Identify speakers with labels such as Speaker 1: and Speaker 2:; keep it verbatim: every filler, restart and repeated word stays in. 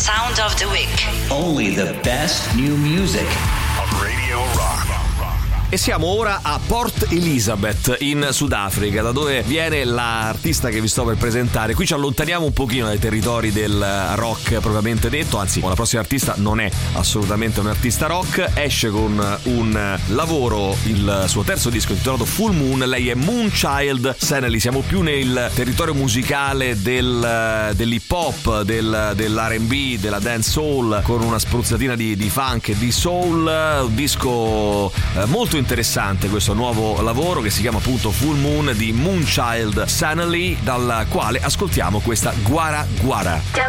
Speaker 1: Sound of the Week.
Speaker 2: Only the best new music
Speaker 3: on Radio Rock.
Speaker 4: E siamo ora a Port Elizabeth in Sudafrica, da dove viene l'artista che vi sto per presentare. Qui ci allontaniamo un pochino dai territori del rock propriamente detto, anzi la prossima artista non è assolutamente un artista rock, esce con un lavoro, il suo terzo disco intitolato Full Moon. Lei è Moonchild Sanely. Siamo più nel territorio musicale del, dell'hip hop, del, dell'R and B, della dancehall, con una spruzzatina di, di funk e di soul. Un disco eh, molto interessante, questo nuovo lavoro che si chiama appunto Full Moon di Moonchild Sanely, dal quale ascoltiamo questa Guara Guara.